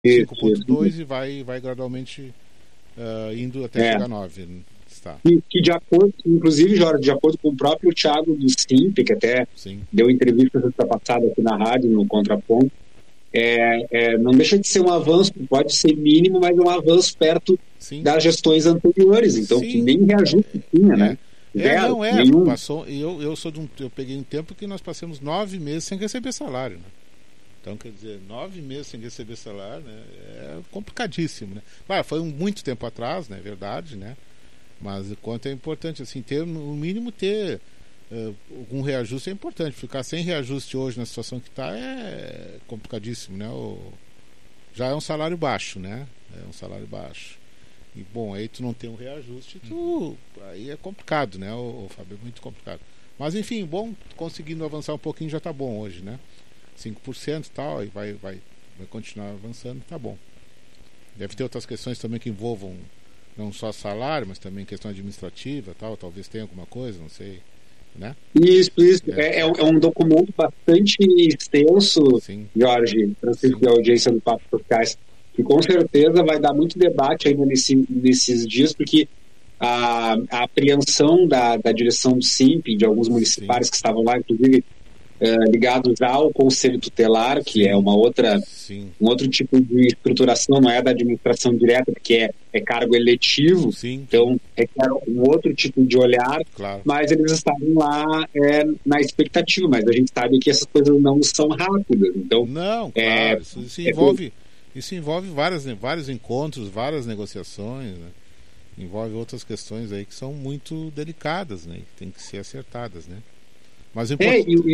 5,2 e vai gradualmente indo até chegar a 9. Tá. Que de acordo, inclusive, Jorge, de acordo com o próprio Thiago do Simp, que até deu entrevista essa passada aqui na rádio, no Contraponto, não deixa de ser um avanço, pode ser mínimo, mas é um avanço perto das gestões anteriores, então que nem reajuste tinha, né? Nenhum. Passou, eu peguei um tempo que nós passamos 9 meses sem receber salário, né? Então, quer dizer, 9 meses sem receber salário, né? É complicadíssimo, né? Claro, foi muito tempo atrás, né? É verdade, né? Mas o quanto é importante, assim, no mínimo ter algum reajuste é importante. Ficar sem reajuste hoje na situação que está é complicadíssimo, né? Já é um salário baixo, né? É um salário baixo. E, bom, aí tu não tem um reajuste, aí é complicado, né? O Fábio, é muito complicado. Mas, enfim, bom, conseguindo avançar um pouquinho já tá bom hoje, né? 5% e tal, e vai continuar avançando, tá bom. Deve ter outras questões também que envolvam não só salário, mas também questão administrativa, tal, talvez tenha alguma coisa, não sei, né? Isso. É um documento bastante extenso, Jorge, Francisco, e a audiência do Papo Sociais, que com certeza vai dar muito debate ainda nesses dias, porque a apreensão da direção do Simp, de alguns municipais que estavam lá, inclusive ligados ao Conselho Tutelar, que é um outro tipo de estruturação, não é da administração direta, porque é cargo eletivo, então requer um outro tipo de olhar, mas eles estavam lá na expectativa, mas a gente sabe que essas coisas não são rápidas, então... Não, claro, isso envolve vários encontros, várias negociações, né? Envolve outras questões aí que são muito delicadas, né? Que tem que ser acertadas, né? Mas o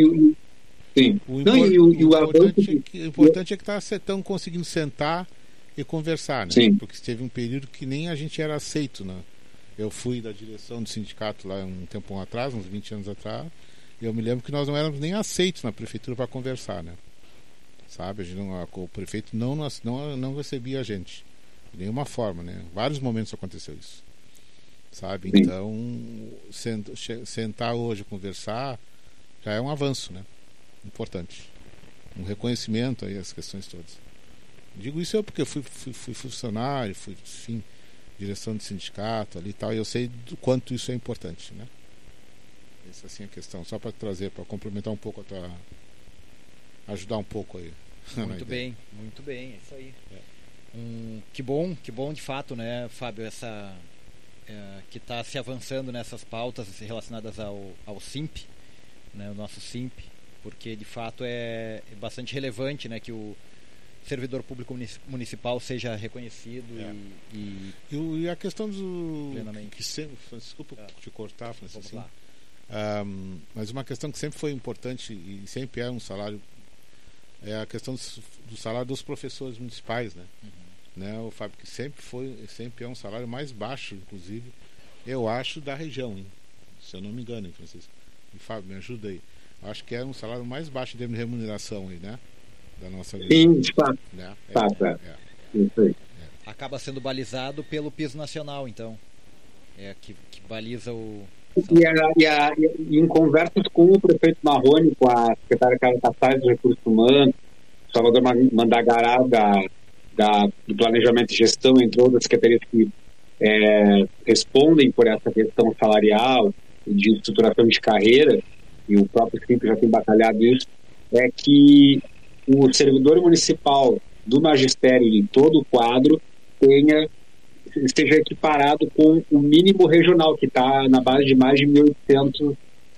importante é que estão conseguindo sentar e conversar, né? Porque teve um período que nem a gente era aceito, né? Eu fui da direção do sindicato lá um tempo atrás, uns 20 anos atrás, e eu me lembro que nós não éramos nem aceitos na prefeitura para conversar, né? Sabe? O prefeito não recebia a gente de nenhuma forma, né? Em vários momentos aconteceu isso, sabe? Então sentar hoje, conversar, já é um avanço, né? Importante, um reconhecimento aí as questões todas. Digo isso porque eu fui funcionário, fui direção de sindicato ali e tal, e eu sei do quanto isso é importante, né? Essa assim é a questão, só para trazer, para complementar um pouco ajudar um pouco aí. Muito bem, é isso aí. Que bom de fato, né, Fábio, que está se avançando nessas pautas relacionadas ao Simp, né, o nosso Simp, porque de fato é bastante relevante, né, que o servidor público municipal seja reconhecido e a questão do que sempre, desculpa te cortar, Francisco, mas uma questão que sempre foi importante e sempre é um salário, é a questão do salário dos professores municipais, né? Né, o Fábio, que sempre é um salário mais baixo, inclusive, eu acho, da região, hein? Se eu não me engano, hein, Francisco? E Fábio, me ajuda aí. Acho que é um salário mais baixo de remuneração aí, né? Da nossa região. Sim, de fato. Né? Isso aí. Acaba sendo balizado pelo piso nacional, então. Que baliza o... E em conversas com o prefeito Marrone, com a secretária Carla Tassai do Recursos Humanos, Salvador Mandagará do Planejamento e Gestão, entre outras secretarias que respondem por essa questão salarial, de estruturação de carreira, e o próprio Simp já tem batalhado isso, é que o servidor municipal do magistério em todo o quadro esteja equiparado com o mínimo regional, que está na base de mais de 1.800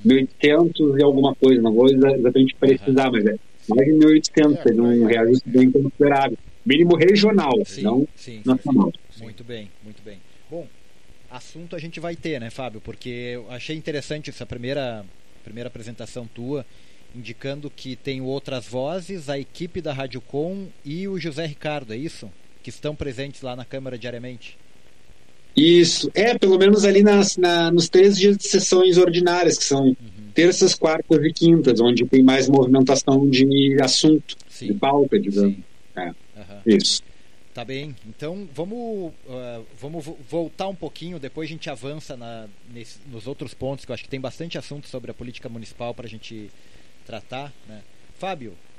e alguma coisa, não vou exatamente precisar, mas é mais de 1.800, um reajuste bem considerável. Mínimo regional, não nacional. Muito bem. Bom, assunto a gente vai ter, né, Fábio? Porque eu achei interessante essa primeira apresentação tua, indicando que tem outras vozes, a equipe da Rádio Com e o José Ricardo, é isso? Que estão presentes lá na Câmara diariamente. Isso, pelo menos ali nos 3 dias de sessões ordinárias, que são terças, quartas e quintas, onde tem mais movimentação de assunto, de pauta, digamos. Isso. Tá bem, então vamos voltar um pouquinho, depois a gente avança nos outros pontos, que eu acho que tem bastante assunto sobre a política municipal para a gente tratar, né? Fábio,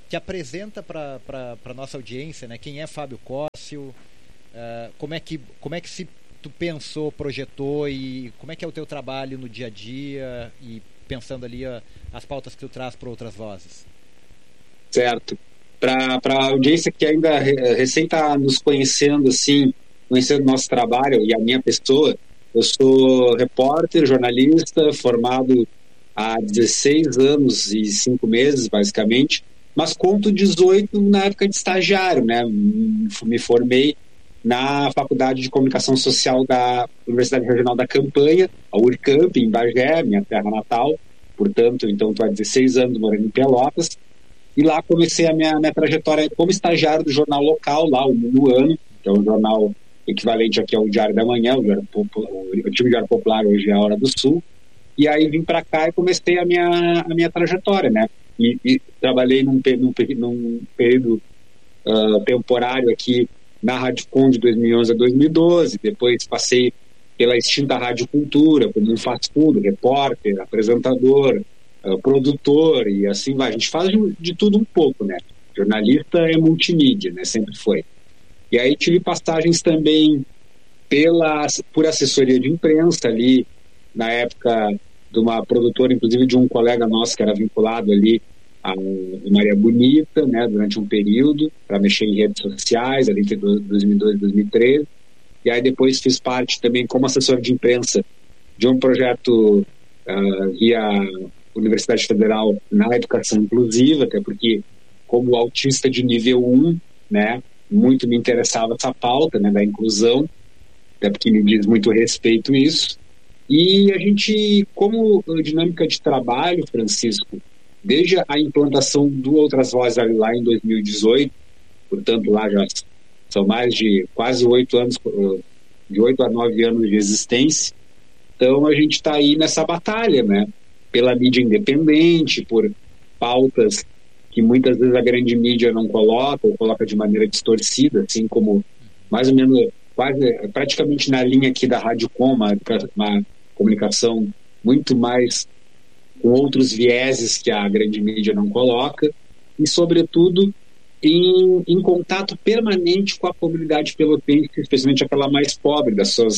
te apresenta para a nossa audiência, né? Quem é Fábio Cóssio, como é que se tu pensou, projetou e como é que é o teu trabalho no dia a dia e pensando ali as pautas que tu traz para outras vozes. Certo. Para a audiência que ainda recém está nos conhecendo, assim, conhecendo o nosso trabalho e a minha pessoa, eu sou repórter, jornalista, formado há 16 anos e 5 meses, basicamente, mas conto 18 na época de estagiário, né? Me formei na Faculdade de Comunicação Social da Universidade Regional da Campanha, a URCamp, em Bagé, minha terra natal. Portanto, então estou há 16 anos morando em Pelotas. E lá comecei a minha trajetória como estagiário do jornal local, lá, o Minuano, que é um jornal equivalente aqui ao Diário da Manhã, o antigo Diário Popular, hoje é a Hora do Sul. E aí vim para cá e comecei a minha trajetória, né? E trabalhei num período temporário aqui na Rádio Com de 2011 a 2012, depois passei pela extinta Rádio Cultura, como um fast food, repórter, apresentador, produtor, e assim vai. A gente faz de tudo um pouco, né? Jornalista é multimídia, né? Sempre foi. E aí tive passagens também por assessoria de imprensa ali, na época de uma produtora, inclusive de um colega nosso que era vinculado ali a Maria Bonita, né, durante um período, para mexer em redes sociais, ali entre 2012 e 2013. E aí depois fiz parte também como assessor de imprensa de um projeto via Universidade Federal na educação inclusiva, até porque como autista de nível 1, né, muito me interessava essa pauta, né, da inclusão, até porque me diz muito respeito isso. E a gente, como dinâmica de trabalho, Francisco, desde a implantação do Outras Vozes lá em 2018, portanto lá já são mais de quase 8 anos, de 8 a 9 anos de existência, então a gente está aí nessa batalha, né? Pela mídia independente, por pautas que muitas vezes a grande mídia não coloca, ou coloca de maneira distorcida, assim como mais ou menos, praticamente na linha aqui da Rádio Com, uma comunicação muito mais com outros vieses que a grande mídia não coloca, e sobretudo em contato permanente com a comunidade pelotense, especialmente aquela mais pobre,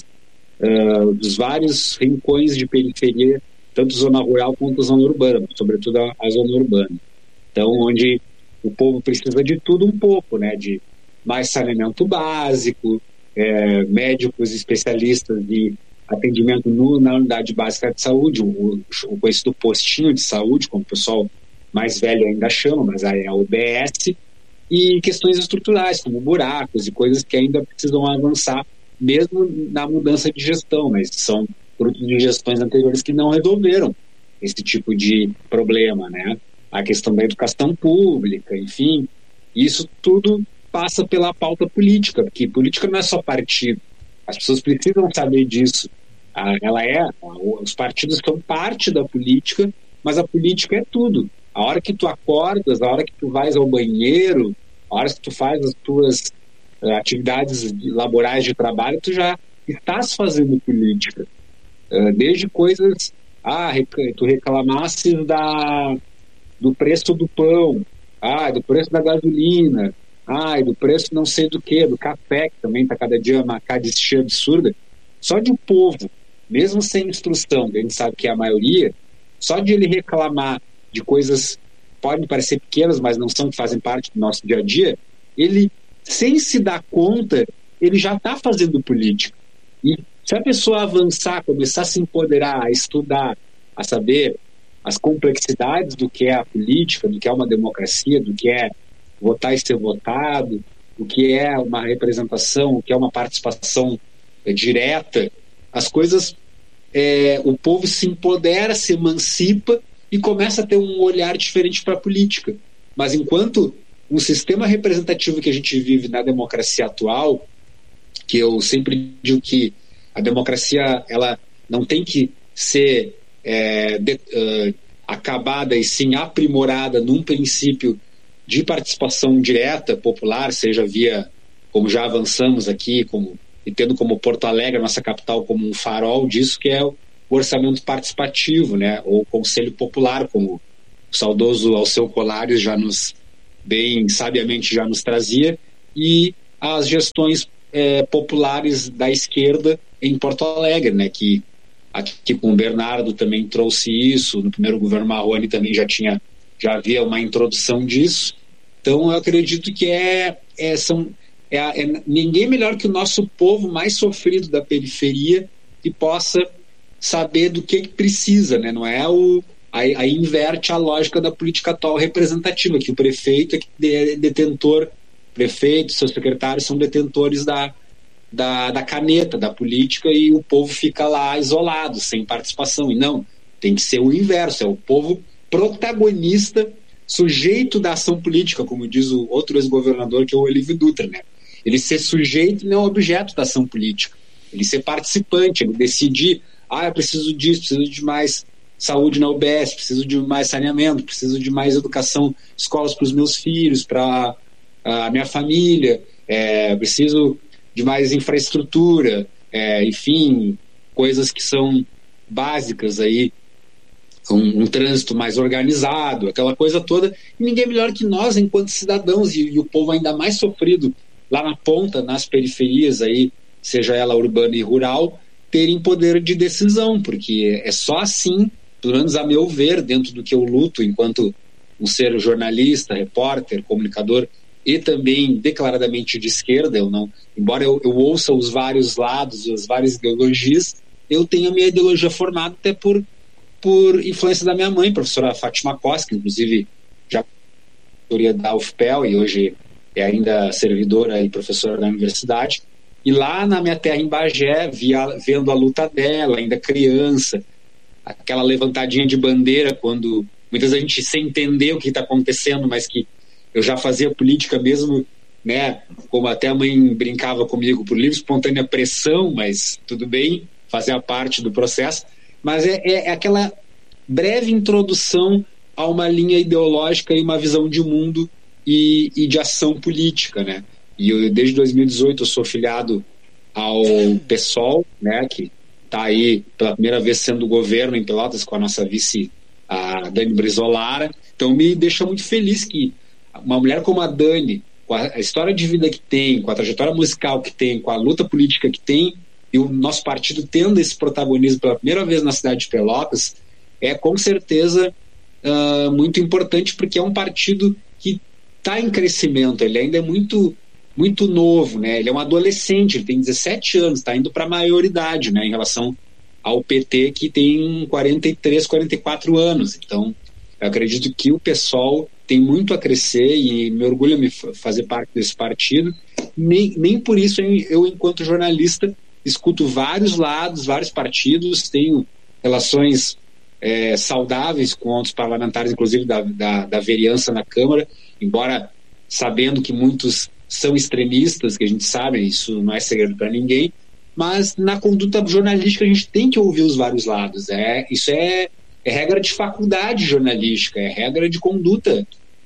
dos vários rincões de periferia, tanto zona rural quanto zona urbana, sobretudo a zona urbana. Então, onde o povo precisa de tudo um pouco, né? De mais saneamento básico, médicos especialistas de atendimento na unidade básica de saúde, o conhecido postinho de saúde, como o pessoal mais velho ainda chama, mas aí é a UBS, e questões estruturais, como buracos e coisas que ainda precisam avançar, mesmo na mudança de gestão, mas são frutos de gestões anteriores que não resolveram esse tipo de problema, né? A questão da educação pública, enfim, isso tudo passa pela pauta política, porque política não é só partido, as pessoas precisam saber disso. Os partidos são parte da política, mas a política é tudo. A hora que tu acordas, a hora que tu vais ao banheiro, a hora que tu faz as tuas atividades laborais de trabalho, tu já estás fazendo política. Desde coisas, tu reclamasses do preço do pão, do preço da gasolina, do preço não sei do que, do café, que também está cada dia uma carestia absurda. Só de o povo, mesmo sem instrução, que a gente sabe que é a maioria, só de ele reclamar de coisas que podem parecer pequenas, mas não são, que fazem parte do nosso dia a dia, ele, sem se dar conta, ele já está fazendo política. E se a pessoa avançar, começar a se empoderar, a estudar, a saber as complexidades do que é a política, do que é uma democracia, do que é votar e ser votado, o que é uma representação, o que é uma participação direta, as coisas, o povo se empodera, se emancipa e começa a ter um olhar diferente para a política. Mas enquanto um sistema representativo que a gente vive na democracia atual, que eu sempre digo que a democracia ela não tem que ser acabada e sim aprimorada num princípio de participação direta, popular, seja via, como já avançamos aqui, e tendo como Porto Alegre, nossa capital, como um farol disso, que é o orçamento participativo, né? Ou Conselho Popular, como o saudoso Alceu Colares já nos bem sabiamente já nos trazia, e as gestões populares da esquerda em Porto Alegre, né, que aqui com o Bernardo também trouxe isso, no primeiro governo Marrone também já havia uma introdução disso. Então eu acredito que ninguém melhor que o nosso povo mais sofrido da periferia que possa saber do que precisa, né? Não é aí inverte a lógica da política atual representativa, que o prefeito é detentor, prefeito, seus secretários são detentores da caneta, da política, e o povo fica lá isolado, sem participação. E não, tem que ser o inverso, é o povo protagonista, sujeito da ação política, como diz o outro ex-governador, que é o Olívio Dutra, né? Ele ser sujeito e não objeto da ação política. Ele ser participante, ele decidir, eu preciso disso, preciso de mais saúde na UBS, preciso de mais saneamento, preciso de mais educação, escolas para os meus filhos, para a minha família, preciso de mais infraestrutura, enfim, coisas que são básicas aí, um trânsito mais organizado, aquela coisa toda. E ninguém melhor que nós, enquanto cidadãos, e o povo ainda mais sofrido lá na ponta, nas periferias aí, seja ela urbana e rural, terem poder de decisão, porque é só assim, pelo menos a meu ver, dentro do que eu luto enquanto um ser jornalista, repórter, comunicador, e também declaradamente de esquerda, embora eu ouça os vários lados, as várias ideologias, eu tenho a minha ideologia formada até por influência da minha mãe, professora Fátima Costa, que inclusive já foi da UFPEL e hoje é ainda servidora e professora da universidade. E lá na minha terra, em Bagé, vendo a luta dela, ainda criança, aquela levantadinha de bandeira, quando muitas vezes a gente sem entender o que está acontecendo, mas que eu já fazia política mesmo, né, como até a mãe brincava comigo, por livre espontânea pressão, mas tudo bem, fazia parte do processo. Mas é aquela breve introdução a uma linha ideológica e uma visão de mundo e de ação política, né? E desde 2018 eu sou filiado ao PSOL, né, que está aí pela primeira vez sendo governo em Pelotas com a nossa vice, a Dani Brizolara. Então me deixa muito feliz que uma mulher como a Dani, com a história de vida que tem, com a trajetória musical que tem, com a luta política que tem, e o nosso partido tendo esse protagonismo pela primeira vez na cidade de Pelotas, é com certeza muito importante, porque é um partido que está em crescimento, ele ainda é muito, muito novo, né? Ele é um adolescente, ele tem 17 anos, está indo para a maioridade, né, em relação ao PT, que tem 43, 44 anos. Então, eu acredito que o PSOL tem muito a crescer e me orgulha me fazer parte desse partido. Nem por isso eu, enquanto jornalista, escuto vários lados, vários partidos, tenho relações saudáveis com outros parlamentares, inclusive da vereança na Câmara, embora sabendo que muitos são extremistas, que a gente sabe, isso não é segredo para ninguém, mas na conduta jornalística a gente tem que ouvir os vários lados. Isso é regra de faculdade jornalística, é regra de conduta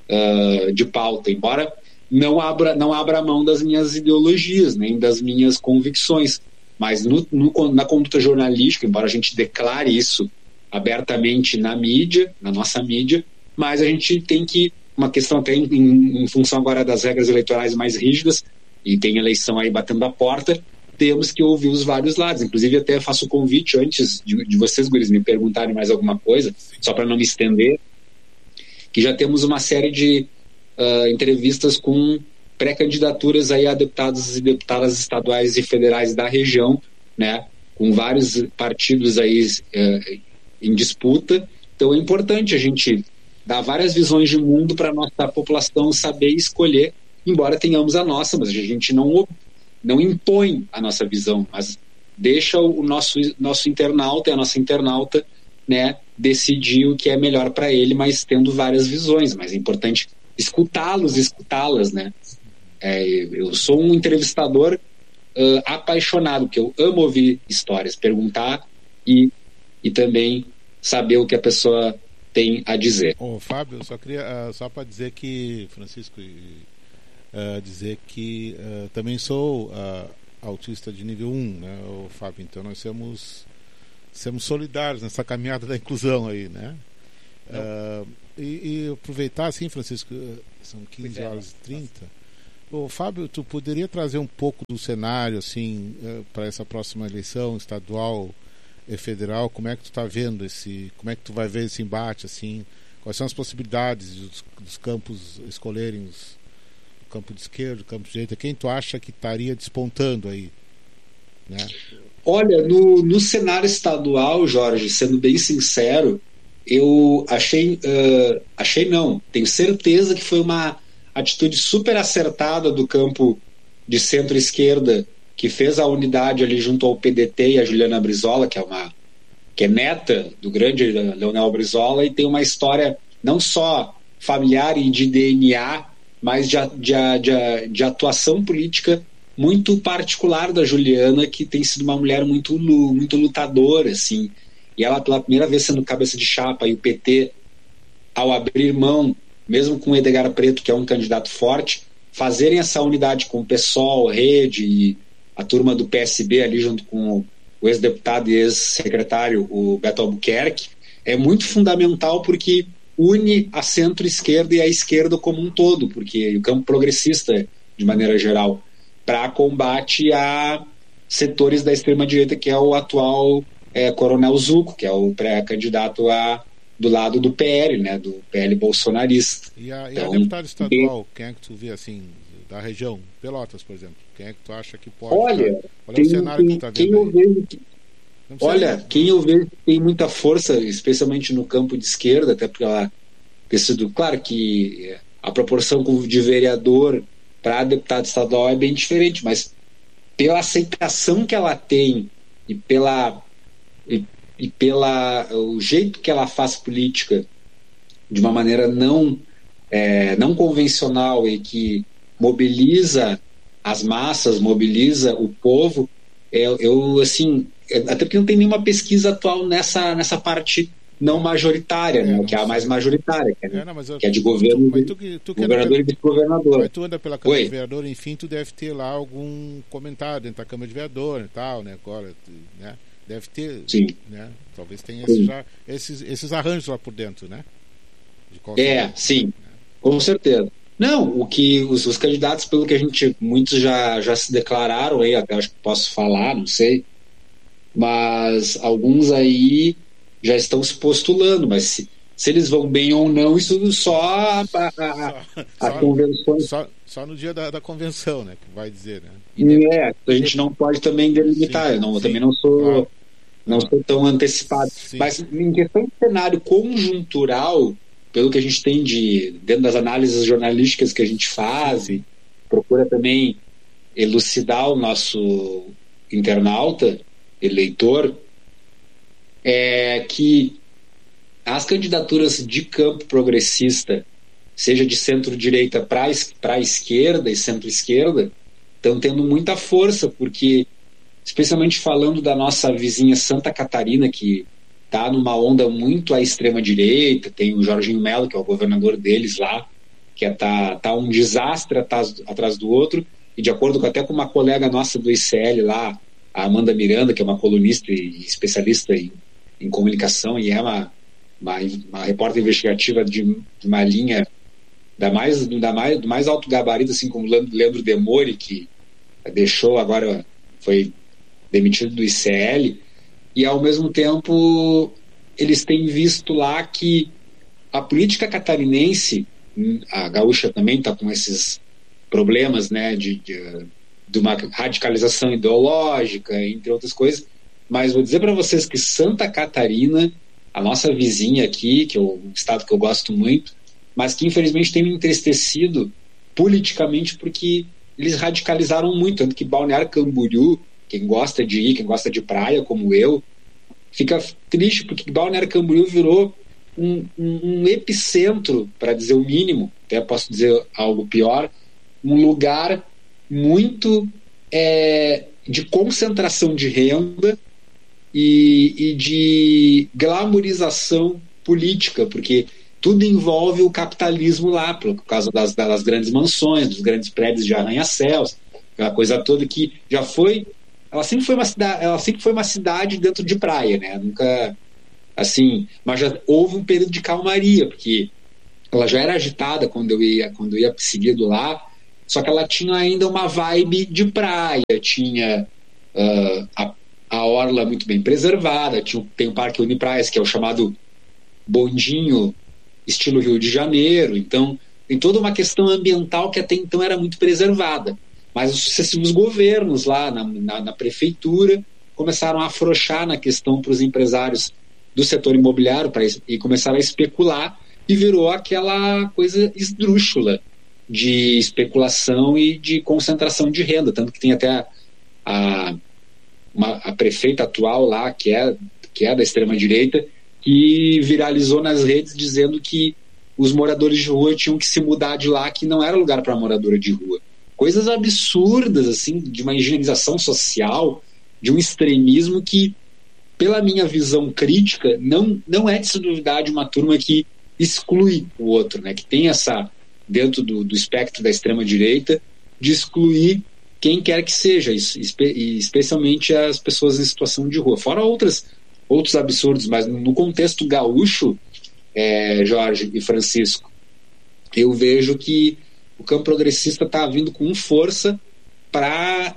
de pauta, embora não abra mão das minhas ideologias, nem das minhas convicções. Mas na conduta jornalística, embora a gente declare isso abertamente na mídia, na nossa mídia, mas a gente tem que, uma questão até em função agora das regras eleitorais mais rígidas, e tem eleição aí batendo a porta, temos que ouvir os vários lados. Inclusive até faço o convite antes de vocês, guris, me perguntarem mais alguma coisa, só para não me estender, que já temos uma série de entrevistas com pré-candidaturas aí a deputados e deputadas estaduais e federais da região, né, com vários partidos aí em disputa. Então é importante a gente dar várias visões de mundo para a nossa população saber escolher, embora tenhamos a nossa, mas a gente não impõe a nossa visão, mas deixa o nosso internauta e a nossa internauta, né, decidir o que é melhor para ele, mas tendo várias visões. Mas é importante escutá-los e escutá-las, né? Eu sou um entrevistador apaixonado, porque eu amo ouvir histórias, perguntar e também saber o que a pessoa tem a dizer. Fábio, eu só queria só para dizer que, Francisco, dizer que também sou autista de nível 1, né, Fábio, então nós somos solidários nessa caminhada da inclusão aí, né? E aproveitar assim, Francisco, São 15h30. Ô, Fábio, tu poderia trazer um pouco do cenário assim para essa próxima eleição estadual e federal? Como é que tu está vendo como é que tu vai ver esse embate assim? Quais são as possibilidades dos campos escolherem o campo de esquerda, o campo de direita? Quem tu acha que estaria despontando aí, né? Olha, no cenário estadual, Jorge, sendo bem sincero, eu tenho certeza que foi uma atitude super acertada do campo de centro-esquerda, que fez a unidade ali junto ao PDT e a Juliana Brizola, que é neta do grande Leonel Brizola, e tem uma história não só familiar e de DNA, mas de atuação política muito particular da Juliana, que tem sido uma mulher muito lutadora, assim. E ela, pela primeira vez, sendo cabeça de chapa, e o PT, ao abrir mão, mesmo com o Edgar Preto, que é um candidato forte, fazerem essa unidade com o PSOL, Rede e a turma do PSB ali junto com o ex-deputado e ex-secretário, o Beto Albuquerque, é muito fundamental porque une a centro-esquerda e a esquerda como um todo, porque o campo progressista, de maneira geral, para combate a setores da extrema-direita, que é o atual Coronel Zucco, que é o pré-candidato do lado do PL, né, do PL bolsonarista. E a deputada estadual, quem é que tu vê assim, da região, Pelotas, por exemplo? Quem é que tu acha que pode? Olha, qual é o cenário que tu tá vendo quem eu vejo que tem muita força, especialmente no campo de esquerda, até porque ela tem sido, claro que a proporção de vereador para deputado estadual é bem diferente, mas pela aceitação que ela tem e pela o jeito que ela faz política de uma maneira não convencional e que mobiliza as massas, mobiliza o povo, eu assim, até porque não tem nenhuma pesquisa atual nessa parte não majoritária, né, que é a mais majoritária, que é de governo, governador e vice-governador. Mas tu anda pela Câmara de Vereador, enfim, tu deve ter lá algum comentário dentro da Câmara de Vereador e tal, né, agora, né, deve ter, sim, né, talvez tenha esses arranjos lá por dentro, né? Sim, com certeza. Não, o que os candidatos, pelo que muitos já se declararam aí, até acho que posso falar, não sei, mas alguns aí já estão se postulando, mas se eles vão bem ou não, isso só a convenção. Só no dia da convenção, né? Que vai dizer, né? A gente não pode também delimitar. Eu também não sou tão antecipado. Sim. Mas em questão de cenário conjuntural, pelo que a gente tem dentro das análises jornalísticas que a gente faz, sim, procura também elucidar o nosso internauta, eleitor, que as candidaturas de campo progressista, seja de centro-direita para a esquerda e centro-esquerda, estão tendo muita força, porque, especialmente falando da nossa vizinha Santa Catarina, que está numa onda muito à extrema-direita, tem o Jorginho Mello, que é o governador deles lá, que tá um desastre atrás do outro, e de acordo até com uma colega nossa do ICL lá, a Amanda Miranda, que é uma colunista e especialista em comunicação, e é uma repórter investigativa de uma linha do mais alto gabarito, assim como Leandro Demore, que deixou agora, foi demitido do ICL, e ao mesmo tempo eles têm visto lá que a política catarinense, a gaúcha também está com esses problemas, né, de uma radicalização ideológica, entre outras coisas, mas vou dizer para vocês que Santa Catarina, a nossa vizinha aqui, que é um estado que eu gosto muito, mas que infelizmente tem me entristecido politicamente porque eles radicalizaram muito, tanto que Balneário Camboriú, quem gosta de ir, quem gosta de praia como eu, fica triste porque Balneário Camboriú virou um epicentro, para dizer o mínimo, até posso dizer algo pior, um lugar muito de concentração de renda e de glamorização política, porque tudo envolve o capitalismo lá, por causa das grandes mansões, dos grandes prédios de arranha-céus, aquela coisa toda que já foi. Ela sempre foi uma cidade dentro de praia, né? Nunca assim, mas já houve um período de calmaria, porque ela já era agitada quando eu ia seguido lá, só que ela tinha ainda uma vibe de praia, tinha a orla muito bem preservada, tem o Parque Unipraias, que é o chamado bondinho estilo Rio de Janeiro, então tem toda uma questão ambiental que até então era muito preservada, mas os sucessivos governos lá na prefeitura começaram a afrouxar na questão para os empresários do setor imobiliário e começaram a especular, e virou aquela coisa esdrúxula de especulação e de concentração de renda, tanto que tem até a prefeita atual lá, que é da extrema-direita, que viralizou nas redes dizendo que os moradores de rua tinham que se mudar de lá, que não era lugar para moradora de rua. Coisas absurdas, assim, de uma higienização social, de um extremismo que, pela minha visão crítica, não é de se duvidar de uma turma que exclui o outro, né? Que tem essa, dentro do espectro da extrema-direita, de excluir quem quer que seja, especialmente as pessoas em situação de rua. Fora outros absurdos, mas no contexto gaúcho, Jorge e Francisco, eu vejo que o campo progressista está vindo com força para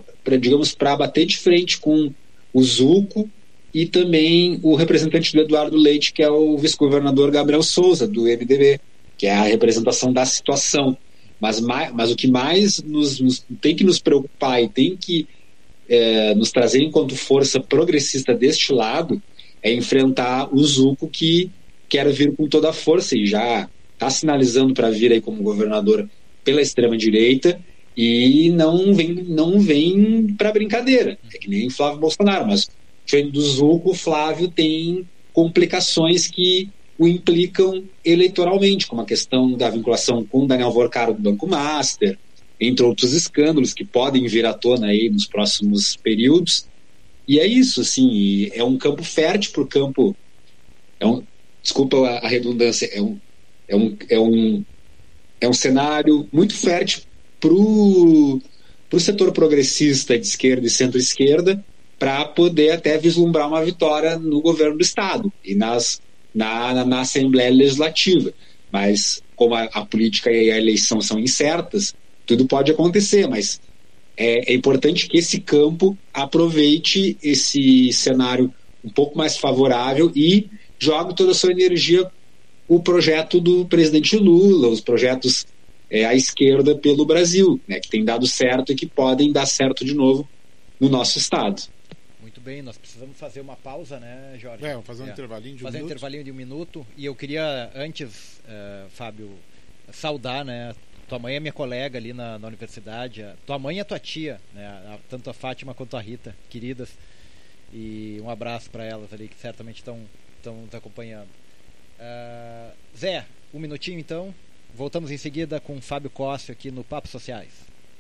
bater de frente com o Zucco e também o representante do Eduardo Leite, que é o vice-governador Gabriel Souza, do MDB, que é a representação da situação. Mas o que mais tem que nos preocupar e tem que nos trazer enquanto força progressista deste lado é enfrentar o Zucco, que quer vir com toda a força e já está sinalizando para vir aí como governador pela extrema-direita, e não vem para brincadeira. É que nem Flávio Bolsonaro, mas diferente do Zucco, o Flávio tem complicações que o implicam eleitoralmente, como a questão da vinculação com Daniel Vorcaro do Banco Master, entre outros escândalos que podem vir à tona aí nos próximos períodos. E é isso, assim, é um campo fértil para o campo. Desculpa a redundância, é um cenário muito fértil para o setor progressista de esquerda e centro-esquerda, para poder até vislumbrar uma vitória no governo do Estado e na Assembleia Legislativa. Mas como a política e a eleição são incertas, tudo pode acontecer, mas é importante que esse campo aproveite esse cenário um pouco mais favorável e jogue toda a sua energia o projeto do presidente Lula, os projetos à esquerda pelo Brasil, né, que tem dado certo e que podem dar certo de novo no nosso Estado. Muito bem, nós precisamos fazer uma pausa, né, Jorge? Vamos fazer um intervalinho de um minuto. Intervalinho de um minuto. E eu queria, antes, Fábio, saudar, né? Tua mãe é minha colega ali na universidade. Tua mãe e a tua tia, né? Tanto a Fátima quanto a Rita, queridas. E um abraço para elas ali, que certamente estão te acompanhando. Zé, um minutinho então. Voltamos em seguida com o Fábio Cossio aqui no Papos Sociais.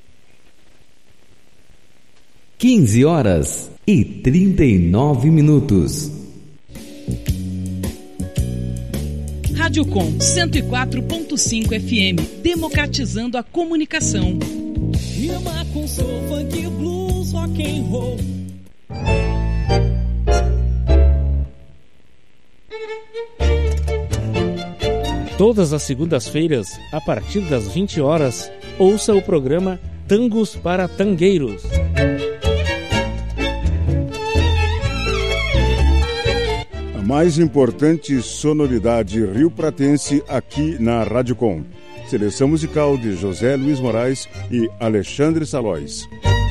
15h39. Rádio Com 104.5 FM, democratizando a comunicação. Me amar com soul, funk, blues, rock and roll. Todas as segundas-feiras, a partir das 20 horas, ouça o programa Tangos para Tangueiros. A mais importante sonoridade rio-pratense aqui na Rádio Com. Seleção musical de José Luiz Moraes e Alexandre Salóis.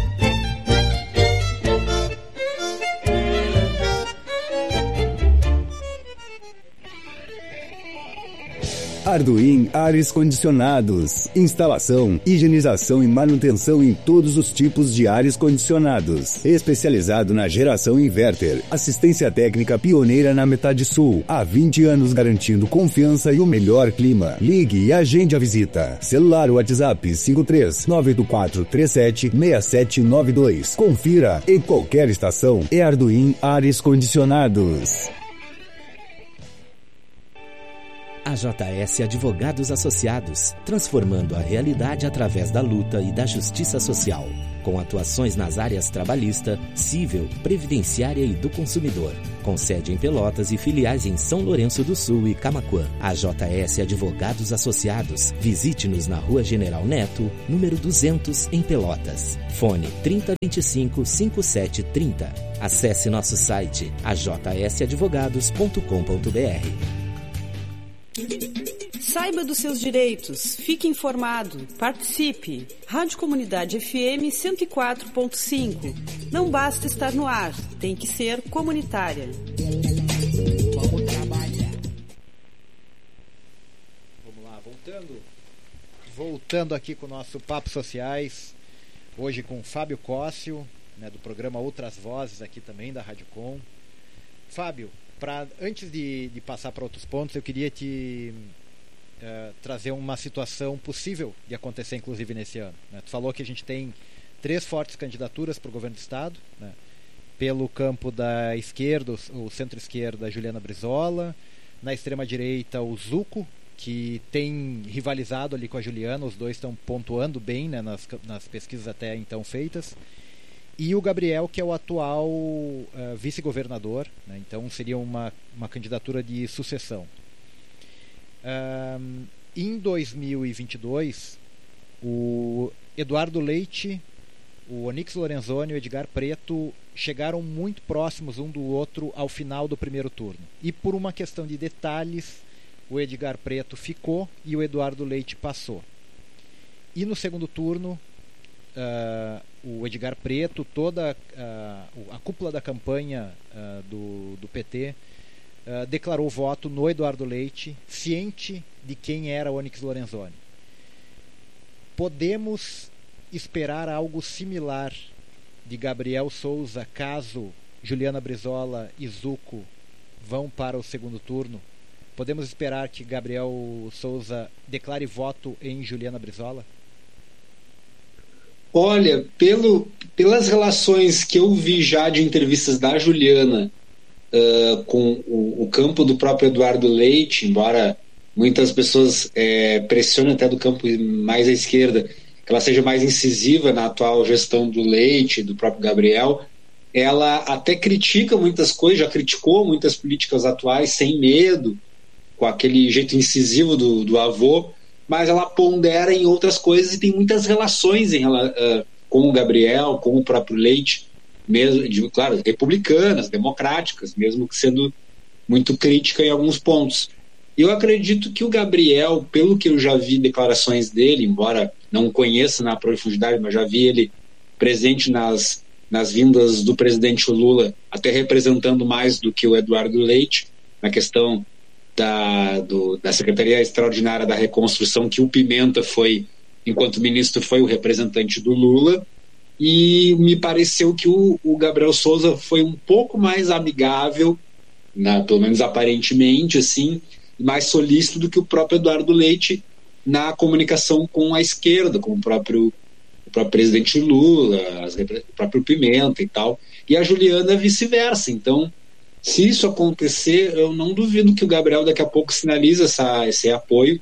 Arduin Ares Condicionados. Instalação, higienização e manutenção em todos os tipos de ares condicionados. Especializado na geração inverter. Assistência técnica pioneira na metade sul. Há 20 anos garantindo confiança e o melhor clima. Ligue e agende a visita. Celular WhatsApp 53-98437-6792. Confira. Em qualquer estação é Arduin Ares Condicionados. A AJS Advogados Associados, transformando a realidade através da luta e da justiça social, com atuações nas áreas trabalhista, civil, previdenciária e do consumidor, com sede em Pelotas e filiais em São Lourenço do Sul e Camaquã. AJS Advogados Associados. Visite-nos na Rua General Neto, número 200, em Pelotas. Fone 3025-5730. Acesse nosso site ajsadvogados.com.br. Saiba dos seus direitos, fique informado, participe. Rádio Comunidade FM 104.5. Não basta estar no ar, tem que ser comunitária. Vamos trabalhar. Vamos lá, voltando aqui com o nosso Papo Sociais, hoje com Fábio Cóssio, né, do programa Outras Vozes, aqui também da Rádio Com. Fábio, antes de passar para outros pontos, eu queria te trazer uma situação possível de acontecer, inclusive, nesse ano, né? Tu falou que a gente tem 3 fortes candidaturas para o governo do estado, né? Pelo campo da esquerda, o centro-esquerda, Juliana Brizola, na extrema-direita, o Zuco, que tem rivalizado ali com a Juliana, os dois estão pontuando bem, né, nas pesquisas até então feitas, e o Gabriel, que é o atual vice-governador, né? Então seria uma candidatura de sucessão. Em 2022, o Eduardo Leite, o Onyx Lorenzoni e o Edgar Preto chegaram muito próximos um do outro ao final do primeiro turno. E por uma questão de detalhes, o Edgar Preto ficou e o Eduardo Leite passou. E no segundo turno, o Edgar Preto, toda a cúpula da campanha do PT, declarou voto no Eduardo Leite, ciente de quem era o Onyx Lorenzoni. Podemos esperar algo similar de Gabriel Souza caso Juliana Brizola e Zuco vão para o segundo turno? Podemos esperar que Gabriel Souza declare voto em Juliana Brizola? Olha, pelas relações que eu vi já de entrevistas da Juliana com o campo do próprio Eduardo Leite, embora muitas pessoas pressionem até do campo mais à esquerda que ela seja mais incisiva na atual gestão do Leite, do próprio Gabriel, ela até critica muitas coisas, já criticou muitas políticas atuais sem medo, com aquele jeito incisivo do avô, mas ela pondera em outras coisas e tem muitas relações com o Gabriel, com o próprio Leite, mesmo, claro, republicanas, democráticas, mesmo que sendo muito crítica em alguns pontos. Eu acredito que o Gabriel, pelo que eu já vi declarações dele, embora não conheça na profundidade, mas já vi ele presente nas vindas do presidente Lula, até representando mais do que o Eduardo Leite, na questão da Secretaria Extraordinária da Reconstrução, que o Pimenta foi, enquanto ministro, foi o representante do Lula, e me pareceu que o Gabriel Souza foi um pouco mais amigável, pelo menos aparentemente, assim, mais solícito do que o próprio Eduardo Leite na comunicação com a esquerda, com o próprio presidente Lula, o próprio Pimenta e tal, e a Juliana vice-versa. Então, se isso acontecer, eu não duvido que o Gabriel daqui a pouco sinalize esse apoio,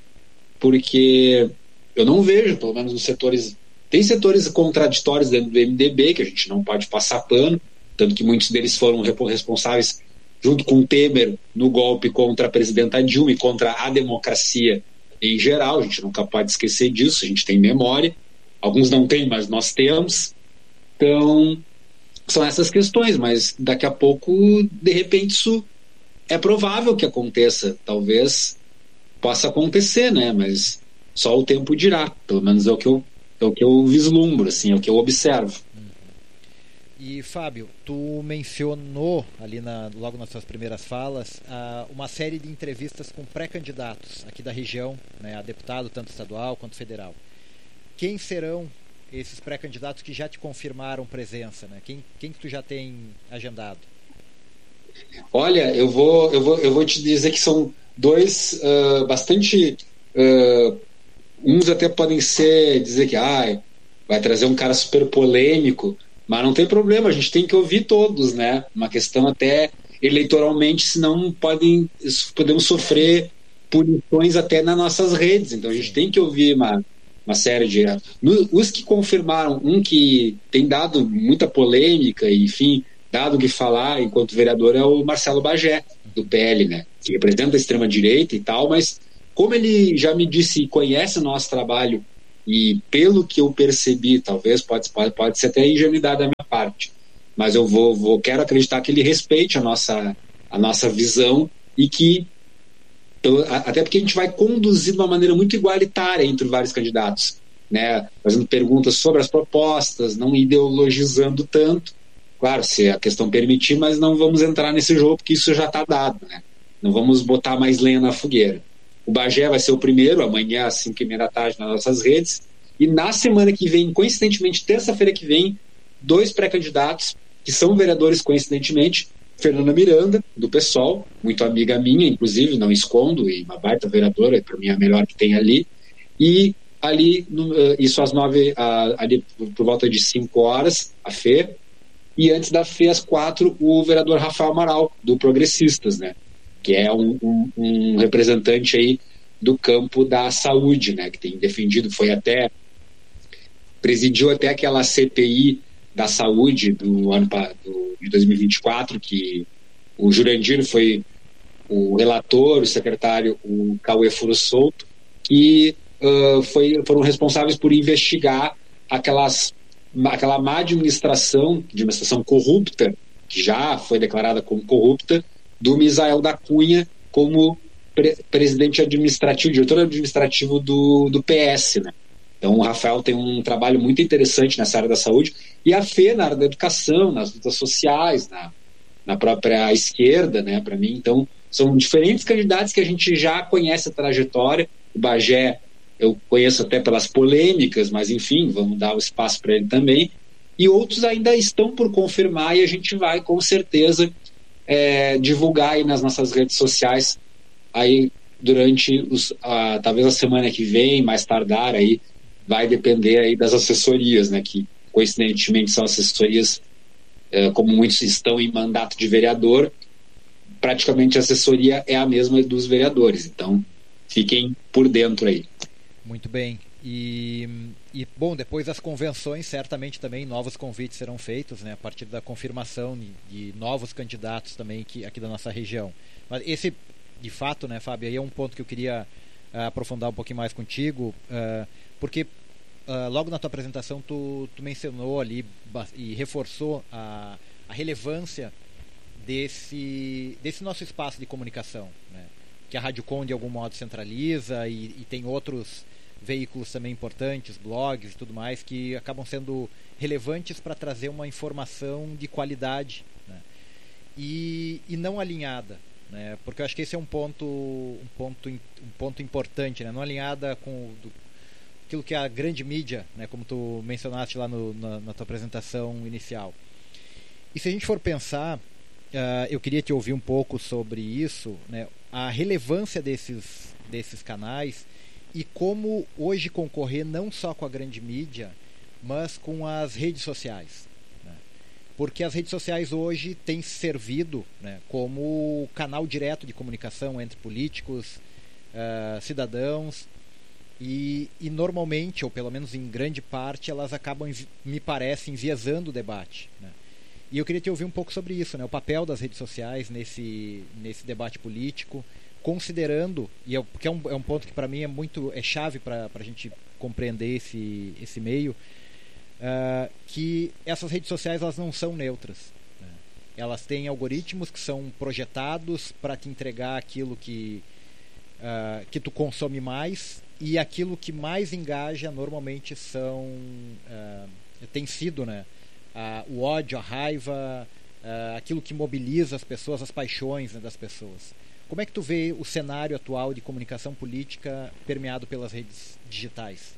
porque eu não vejo, pelo menos nos setores, tem setores contraditórios dentro do MDB, que a gente não pode passar pano, tanto que muitos deles foram responsáveis, junto com o Temer, no golpe contra a presidenta Dilma e contra a democracia em geral. A gente nunca pode esquecer disso, a gente tem memória, alguns não têm, mas nós temos. Então, são essas questões, mas daqui a pouco, de repente, isso é provável que aconteça, talvez possa acontecer, né? Mas só o tempo dirá, pelo menos é o que eu vislumbro, assim, é o que eu observo. E Fábio, tu mencionou ali logo nas suas primeiras falas uma série de entrevistas com pré-candidatos aqui da região, né, a deputado tanto estadual quanto federal. Quem serão esses pré-candidatos que já te confirmaram presença, né? Quem que tu já tem agendado? Olha, eu vou te dizer que são dois bastante... uns até podem dizer que vai trazer um cara super polêmico, mas não tem problema, a gente tem que ouvir todos, né? Uma questão até eleitoralmente, senão podemos sofrer punições até nas nossas redes. Então a gente tem que ouvir uma série de... Os que confirmaram, um que tem dado muita polêmica, enfim, dado o que falar enquanto vereador, é o Marcelo Bagé, do PL, né? Que representa a extrema-direita e tal, mas como ele já me disse, conhece o nosso trabalho, e pelo que eu percebi, talvez pode ser até ingenuidade da minha parte, mas eu quero acreditar que ele respeite a nossa visão e que, até porque a gente vai conduzir de uma maneira muito igualitária entre vários candidatos, né? Fazendo perguntas sobre as propostas, não ideologizando tanto, claro, se a questão permitir, mas não vamos entrar nesse jogo porque isso já está dado, né? Não vamos botar mais lenha na fogueira. O Bagé vai ser o primeiro, amanhã às 5h30 da tarde nas nossas redes, e na semana que vem, coincidentemente, terça-feira que vem, 2 pré-candidatos que são vereadores, coincidentemente, Fernanda Miranda, do PSOL, muito amiga minha, inclusive, não escondo, e uma baita vereadora, para mim a melhor que tem ali, e ali, isso às 9, ali por volta de 5 horas, a Fê, e antes da Fê, às 4, o vereador Rafael Amaral, do Progressistas, né? Que é um representante aí do campo da saúde, né? Que tem defendido, presidiu até aquela CPI da saúde de 2024, que o Jurandir foi o relator, o secretário, o Cauê Furo Souto, que foram responsáveis por investigar aquela má administração corrupta, que já foi declarada como corrupta, do Misael da Cunha como presidente administrativo, diretor administrativo do PS, né? Então o Rafael tem um trabalho muito interessante nessa área da saúde, e a Fê na área da educação, nas lutas sociais, na própria esquerda, né, para mim. Então são diferentes candidatos que a gente já conhece a trajetória. O Bagé eu conheço até pelas polêmicas, mas enfim, vamos dar o espaço para ele também, e outros ainda estão por confirmar, e a gente vai com certeza divulgar aí nas nossas redes sociais aí durante talvez a semana que vem, mais tardar, aí vai depender aí das assessorias, né, que coincidentemente são assessorias, como muitos estão em mandato de vereador, praticamente a assessoria é a mesma dos vereadores, então fiquem por dentro aí. Muito bem. E bom, depois das convenções, certamente também novos convites serão feitos, né, a partir da confirmação de novos candidatos também aqui da nossa região. Mas esse, de fato, né, Fábio, aí é um ponto que eu queria aprofundar um pouquinho mais contigo, porque logo na tua apresentação tu mencionou ali e reforçou a relevância desse nosso espaço de comunicação, né, que a Rádio Com de algum modo centraliza, e tem outros veículos também importantes, blogs e tudo mais, que acabam sendo relevantes para trazer uma informação de qualidade, né? E não alinhada, né? Porque eu acho que esse é um ponto importante, né? Não alinhada com aquilo que é a grande mídia, né? Como tu mencionaste lá na tua apresentação inicial. E se a gente for pensar, eu queria te ouvir um pouco sobre isso, né? A relevância desses canais, e como hoje concorrer não só com a grande mídia, mas com as redes sociais, né? Porque as redes sociais hoje têm servido, né, como canal direto de comunicação entre políticos, cidadãos, e normalmente, ou pelo menos em grande parte, elas acabam, me parece, enviesando o debate, né? E eu queria te ouvir um pouco sobre isso, né, o papel das redes sociais nesse debate político, considerando, porque é um ponto que para mim é chave para a gente compreender esse meio, que essas redes sociais elas não são neutras, né? Elas têm algoritmos que são projetados para te entregar aquilo que tu consome mais, e aquilo que mais engaja normalmente tem sido, né, o ódio, a raiva, aquilo que mobiliza as pessoas, as paixões, né, das pessoas. Como é que tu vê o cenário atual de comunicação política permeado pelas redes digitais?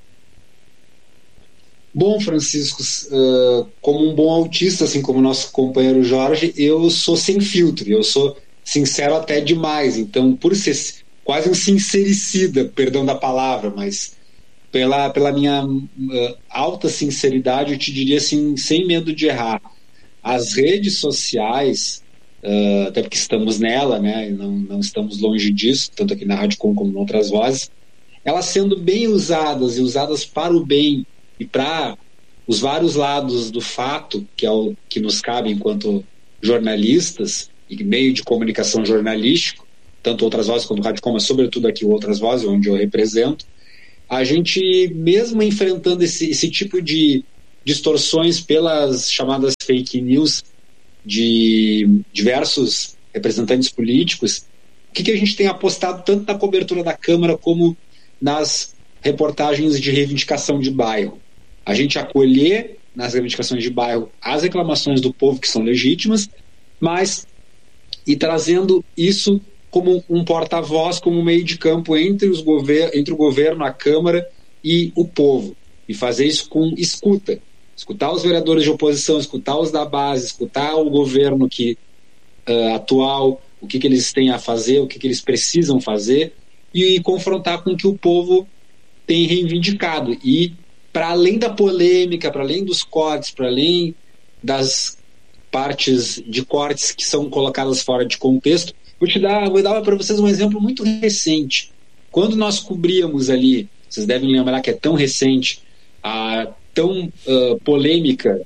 Bom, Francisco, como um bom autista, assim como o nosso companheiro Jorge, eu sou sem filtro, eu sou sincero até demais. Então, por ser quase um sincericida, perdão da palavra, mas pela minha alta sinceridade, eu te diria assim, sem medo de errar, as redes sociais, até porque estamos nela, né, e não estamos longe disso, tanto aqui na Rádio Com como em outras vozes, elas sendo bem usadas e usadas para o bem e para os vários lados do fato, que é o que nos cabe enquanto jornalistas e meio de comunicação jornalístico, tanto Outras Vozes quanto Rádio Com, mas sobretudo aqui Outras Vozes, onde eu represento, a gente, mesmo enfrentando esse tipo de distorções pelas chamadas fake news de diversos representantes políticos, o que a gente tem apostado tanto na cobertura da Câmara como nas reportagens de reivindicação de bairro? A gente acolher nas reivindicações de bairro as reclamações do povo que são legítimas, mas e trazendo isso como um porta-voz, como um meio de campo entre o governo, a Câmara e o povo, e fazer isso com escutar os vereadores de oposição, escutar os da base, escutar o governo atual, o que eles têm a fazer, o que eles precisam fazer, e confrontar com o que o povo tem reivindicado. E para além da polêmica, para além dos cortes, para além das partes de cortes que são colocadas fora de contexto, vou dar para vocês um exemplo muito recente. Quando nós cobríamos ali, vocês devem lembrar que é tão recente, a tão polêmica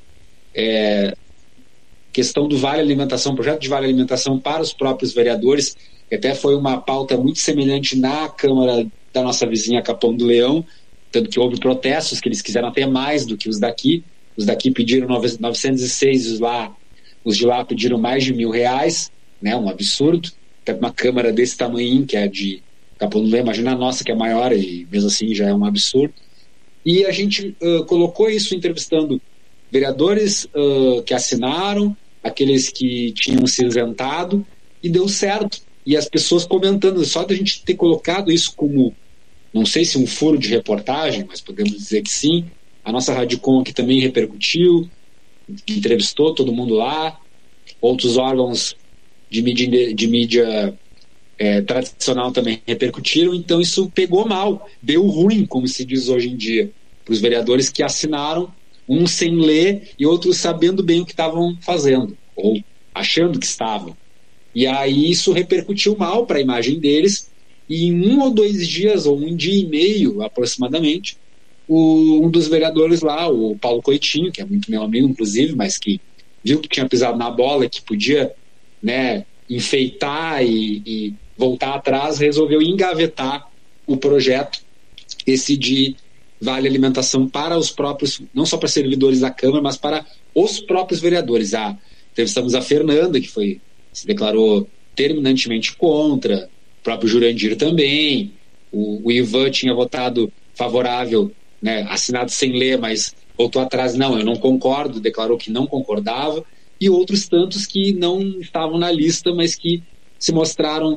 questão do Vale Alimentação, projeto de Vale Alimentação para os próprios vereadores, que até foi uma pauta muito semelhante na Câmara da nossa vizinha Capão do Leão, tanto que houve protestos que eles quiseram até mais do que os daqui. Os daqui pediram 906, os de lá pediram mais de R$1.000, né, um absurdo. Até uma Câmara desse tamanho, que é de Capão do Leão, imagina a nossa que é maior, e mesmo assim já é um absurdo. E a gente colocou isso entrevistando vereadores que assinaram, aqueles que tinham se isentado, e deu certo. E as pessoas comentando, só da gente ter colocado isso como, não sei se um furo de reportagem, mas podemos dizer que sim. A nossa Rádio Com aqui também repercutiu, entrevistou todo mundo lá, outros órgãos de mídia tradicional também repercutiram, então isso pegou mal, deu ruim, como se diz hoje em dia, para os vereadores que assinaram, uns sem ler e outros sabendo bem o que estavam fazendo, ou achando que estavam. E aí isso repercutiu mal para a imagem deles, e em 1 ou 2 dias, ou 1 dia e meio aproximadamente, um dos vereadores lá, o Paulo Coitinho, que é muito meu amigo inclusive, mas que viu que tinha pisado na bola, que podia, né, enfeitar e voltar atrás, resolveu engavetar o projeto, esse de Vale Alimentação para os próprios, não só para servidores da Câmara, mas para os próprios vereadores. Entrevistamos a Fernanda, que se declarou terminantemente contra, o próprio Jurandir também, o Ivan tinha votado favorável, né, assinado sem ler, mas voltou atrás, não, eu não concordo, declarou que não concordava, e outros tantos que não estavam na lista, mas que se mostraram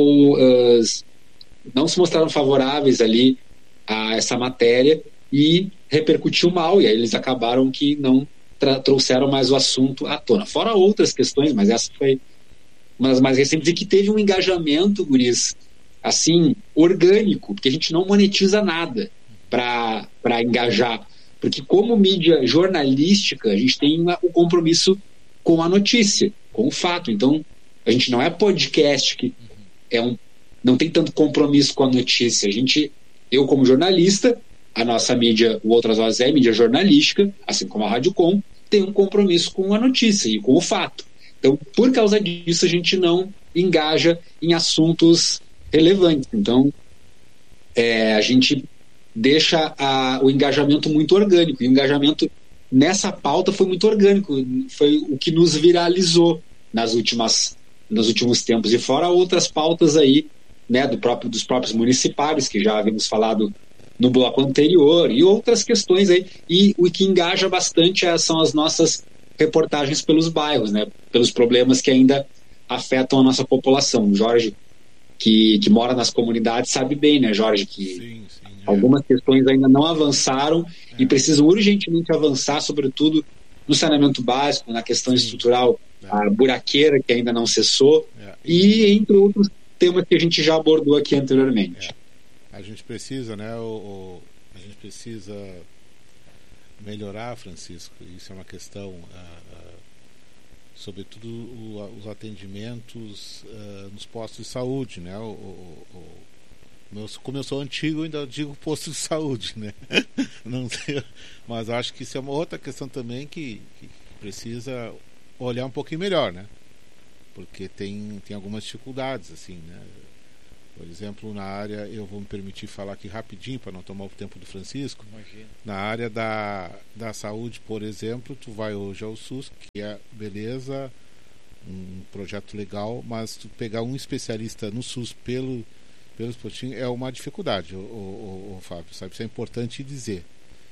não se mostraram favoráveis ali a essa matéria e repercutiu mal, e aí eles acabaram que não trouxeram mais o assunto à tona. Fora outras questões, mas essa foi uma das mais recentes, e que teve um engajamento, guris, assim, orgânico, porque a gente não monetiza nada para engajar, porque como mídia jornalística a gente tem o compromisso com a notícia, com o fato. Então a gente não é podcast que não tem tanto compromisso com a notícia. Eu como jornalista, a nossa mídia, o Outras Vozes é mídia jornalística, assim como a Rádio Com, tem um compromisso com a notícia e com o fato. Então, por causa disso, a gente não engaja em assuntos relevantes. Então, a gente deixa o engajamento muito orgânico. E o engajamento nessa pauta foi muito orgânico. Foi o que nos viralizou nos últimos tempos. E fora outras pautas aí, né, dos próprios municipários, que já havíamos falado no bloco anterior, e outras questões aí. E o que engaja bastante são as nossas reportagens pelos bairros, né, pelos problemas que ainda afetam a nossa população. O Jorge, que mora nas comunidades, sabe bem, né, Jorge, que algumas questões ainda não avançaram e precisam urgentemente avançar, sobretudo no saneamento básico, na questão estrutural, a buraqueira que ainda não cessou, e entre outros temas que a gente já abordou aqui anteriormente. A gente precisa, né, a gente precisa melhorar, Francisco, isso é uma questão sobretudo os atendimentos nos postos de saúde, né? Como eu sou antigo, eu ainda digo posto de saúde, né? Não sei, mas acho que isso é uma outra questão também que precisa olhar um pouquinho melhor, né? Porque tem algumas dificuldades, assim, né? Por exemplo, na área, eu vou me permitir falar aqui rapidinho para não tomar o tempo do Francisco. Imagina. Na área da saúde, por exemplo, tu vai hoje ao SUS, que é beleza, um projeto legal, mas tu pegar um especialista no SUS pelos postinhos é uma dificuldade, o Fábio, sabe? Isso é importante dizer.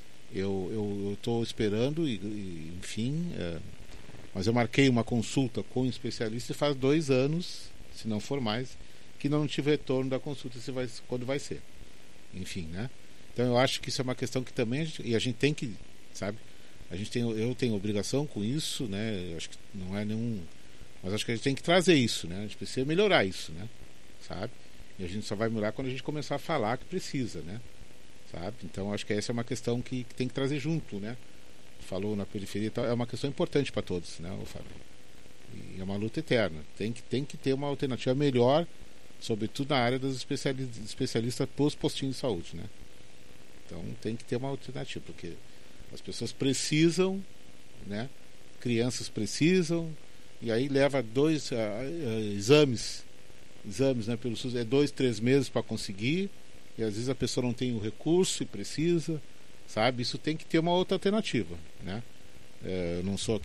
Eu estou esperando, enfim, mas eu marquei uma consulta com um especialista faz 2 anos, se não for mais, que não tive retorno da consulta quando vai ser. Enfim, né? Então eu acho que isso é uma questão que também a gente tem que, sabe? Eu tenho obrigação com isso, né? Eu acho que não é nenhum, mas acho que a gente tem que trazer isso, né? A gente precisa melhorar isso, né? Sabe? E a gente só vai melhorar quando a gente começar a falar que precisa, né? Sabe? Então acho que essa é uma questão que tem que trazer junto, né? Falou na periferia e tal, é uma questão importante para todos, né, o Fábio? E é uma luta eterna. Tem que ter uma alternativa melhor, sobretudo na área dos especialistas pros postinhos de saúde, né? Então tem que ter uma alternativa, porque as pessoas precisam, né? Crianças precisam, e aí leva 2 exames, né, pelo SUS, 2, 3 meses para conseguir, e às vezes a pessoa não tem o recurso e precisa, sabe? Isso tem que ter uma outra alternativa, né? Eu não sou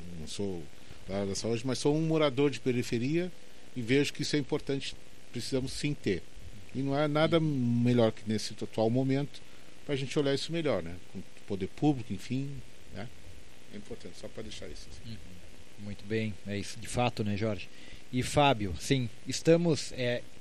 da área da saúde, mas sou um morador de periferia e vejo que isso é importante, precisamos sim ter. E não é nada melhor que nesse atual momento para a gente olhar isso melhor, né? Com o poder público, enfim, né? É importante, só para deixar isso assim. Muito bem, é isso de fato, né, Jorge? E Fábio, sim, estamos...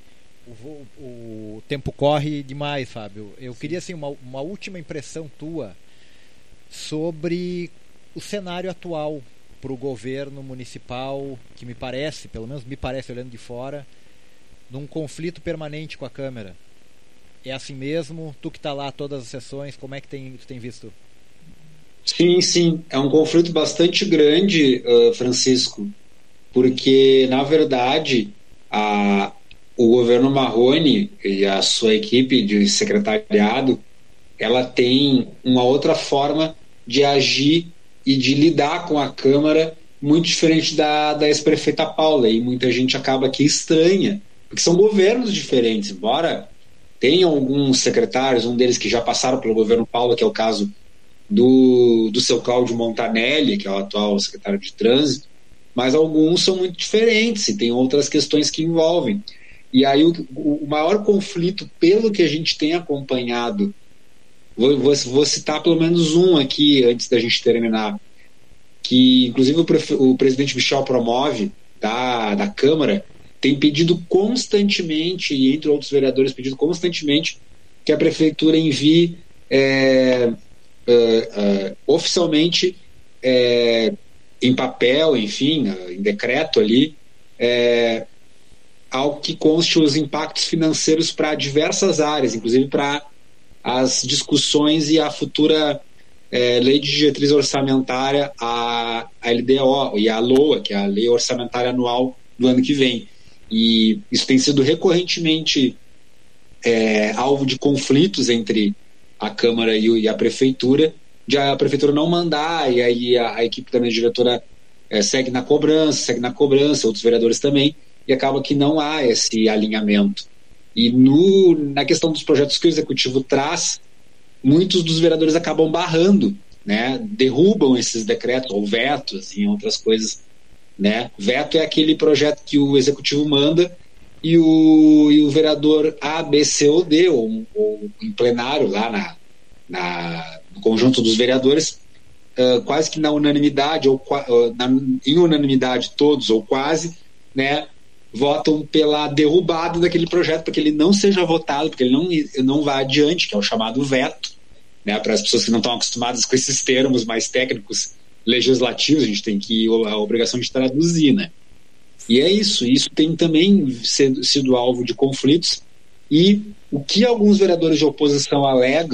o tempo corre demais, Fábio. Eu queria assim, uma última impressão tua sobre o cenário atual para o governo municipal, que pelo menos me parece olhando de fora, num conflito permanente com a Câmara. É assim mesmo? Tu que está lá todas as sessões, como é que tu tem visto? Sim. É um conflito bastante grande, Francisco, porque, na verdade, o governo Marrone e a sua equipe de secretariado, ela tem uma outra forma de agir e de lidar com a Câmara muito diferente da ex-prefeita Paula, e muita gente acaba aqui estranha, porque são governos diferentes, embora tenham alguns secretários, um deles que já passaram pelo governo Paula, que é o caso do seu Cláudio Montanelli, que é o atual secretário de Trânsito, mas alguns são muito diferentes e tem outras questões que envolvem. E aí o maior conflito, pelo que a gente tem acompanhado, vou citar pelo menos um aqui antes da gente terminar, que inclusive o presidente Michel promove da Câmara, tem pedido constantemente, e entre outros vereadores pedido constantemente, que a prefeitura envie oficialmente em papel, enfim, em decreto ali, algo que conste os impactos financeiros para diversas áreas, inclusive para as discussões e a futura lei de diretriz orçamentária, a LDO e a LOA, que é a Lei Orçamentária Anual do ano que vem. E isso tem sido recorrentemente alvo de conflitos entre a Câmara e a Prefeitura, de a Prefeitura não mandar, e aí a equipe da minha diretora segue na cobrança, outros vereadores também, e acaba que não há esse alinhamento. E na questão dos projetos que o Executivo traz, muitos dos vereadores acabam barrando, né? Derrubam esses decretos, ou vetos, em outras coisas, né? Veto é aquele projeto que o Executivo manda e o vereador A, B, C ou D, ou em plenário lá no conjunto dos vereadores, quase que na unanimidade, em unanimidade todos, ou quase, né, votam pela derrubada daquele projeto, para que ele não seja votado, porque ele não vá adiante, que é o chamado veto, né, para as pessoas que não estão acostumadas com esses termos mais técnicos legislativos, a gente tem a obrigação de traduzir, né? E é isso tem também sido alvo de conflitos, e o que alguns vereadores de oposição alegam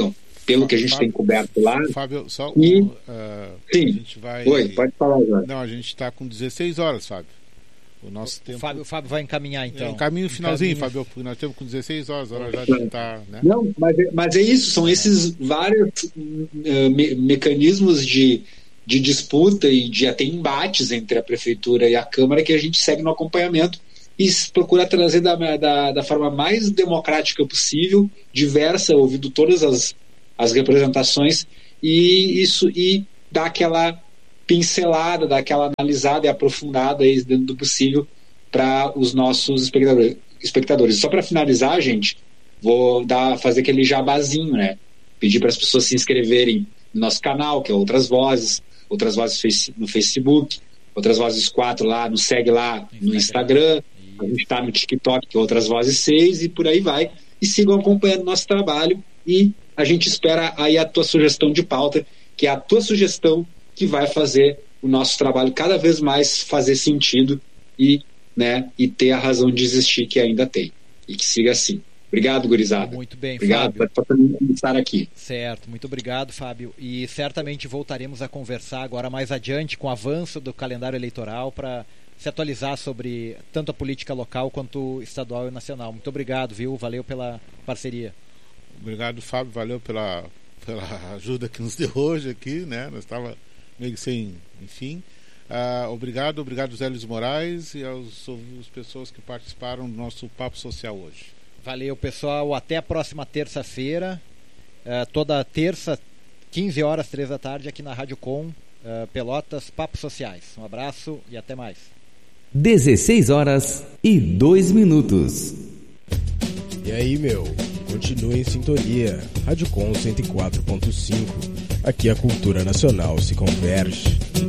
pelo que a gente tem coberto lá. Fábio, só sim. A gente vai... Oi, pode falar agora. Não, a gente está com 16 horas, Fábio. O nosso tempo... Fábio vai encaminhar, então. Caminho finalzinho, Fábio, porque nós temos com 16 horas, a hora já de estar... Né? Não, mas é isso, são esses vários mecanismos de disputa e de até embates entre a Prefeitura e a Câmara que a gente segue no acompanhamento e procura trazer da forma mais democrática possível, diversa, ouvindo todas as representações e dar aquela pincelada, dar aquela analisada e aprofundada aí dentro do possível para os nossos espectadores. Só para finalizar, gente, vou fazer aquele jabazinho, né? Pedir para as pessoas se inscreverem no nosso canal, que é Outras Vozes no Facebook, Outras Vozes 4 lá, nos segue lá no Instagram, a gente está no TikTok, que é Outras Vozes 6, e por aí vai. E sigam acompanhando o nosso trabalho, e a gente espera aí a tua sugestão de pauta, que é a tua sugestão que vai fazer o nosso trabalho cada vez mais fazer sentido e ter a razão de existir que ainda tem. E que siga assim. Obrigado, gurizada. Muito bem, obrigado Fábio. por estar aqui. Certo, muito obrigado, Fábio. E certamente voltaremos a conversar agora mais adiante com o avanço do calendário eleitoral para se atualizar sobre tanto a política local quanto estadual e nacional. Muito obrigado, viu? Valeu pela parceria. Obrigado, Fábio. Valeu pela ajuda que nos deu hoje aqui, né? Nós estávamos meio que sem... Enfim... obrigado Zé Luiz Moraes e às pessoas que participaram do nosso Papo Social hoje. Valeu, pessoal, até a próxima terça-feira, toda terça 15 horas, 3 da tarde, aqui na Rádio Com, Pelotas, Papos Sociais. Um abraço e até mais. 16h02. E aí, meu, continue em sintonia. Rádio Com 104.5. Aqui a cultura nacional se converge.